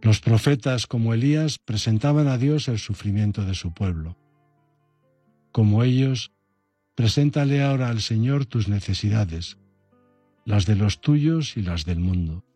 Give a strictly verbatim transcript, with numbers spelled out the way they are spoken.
Los profetas, como Elías, presentaban a Dios el sufrimiento de su pueblo. Como ellos, preséntale ahora al Señor tus necesidades, las de los tuyos y las del mundo.